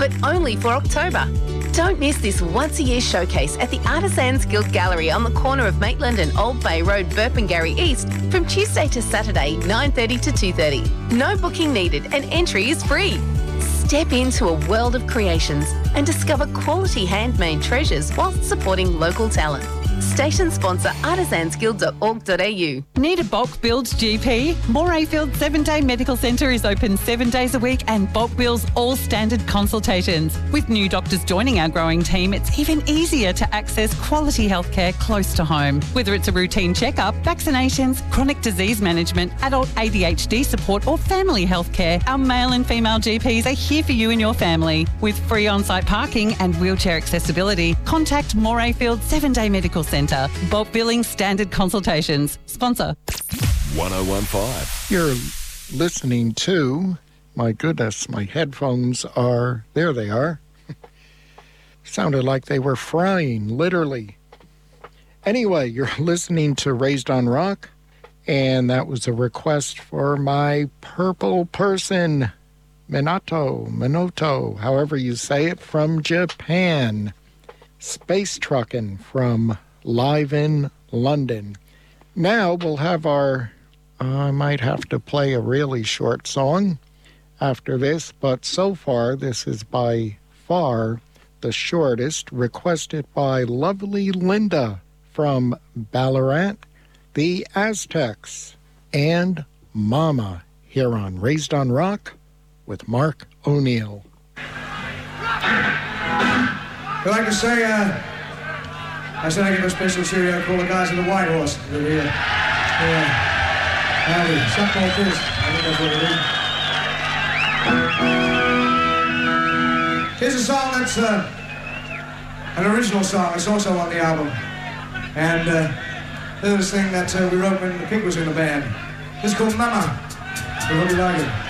but only for October. Don't miss this once-a-year showcase at the Artisans Guild Gallery on the corner of Maitland and Old Bay Road, Burpengary East from Tuesday to Saturday, 9:30 to 2:30. No booking needed and entry is free. Step into a world of creations and discover quality handmade treasures whilst supporting local talent. Station sponsor artisansguild.org.au. Need a bulk bills GP? Morayfield 7-Day Medical Centre is open 7 days a week and bulk bills all standard consultations. With new doctors joining our growing team, it's even easier to access quality healthcare close to home. Whether it's a routine checkup, vaccinations, chronic disease management, adult ADHD support or family healthcare, our male and female GPs are here for you and your family. With free on-site parking and wheelchair accessibility, contact Morayfield 7-Day Medical Centre. Bulk billing standard consultations. Sponsor 1015. You're listening to, my goodness, my headphones are, there they are. Sounded like they were frying, literally. Anyway, you're listening to Raised on Rock, and that was a request for my purple person, Minoto, however you say it, from Japan. Space Truckin' from Live in London. Now we'll have our, I might have to play a really short song after this, but so far this is by far the shortest, requested by lovely Linda from Ballarat, the Aztecs, and Mama, here on Raised on Rock with Mark O'Neill. I'd like to say, I said I give a special cheerio call the guys at the White Horse. They're here. Howdy. Suck my fist. I think that's what it is. Here's a song that's an original song. It's also on the album. And this is a thing that we wrote when the Kid was in the band. It's called Mama. I hope you like it.